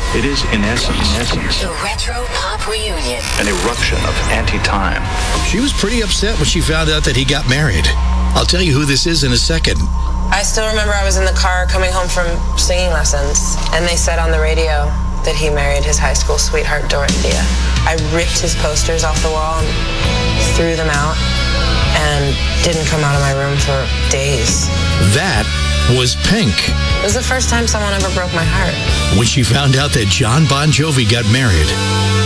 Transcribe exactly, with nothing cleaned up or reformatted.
It is, in essence, in essence, The Retro Pop Reunion. an eruption of anti-time. She was pretty upset when she found out that he got married. I'll tell you who this is in a second. I still remember I was in the car coming home from singing lessons, and they said on the radio that he married his high school sweetheart, Dorothea. I ripped his posters off the wall and threw them out, and didn't come out of my room for days. That was Pink. It was the first time someone ever broke my heart. When she found out that John Bon Jovi got married.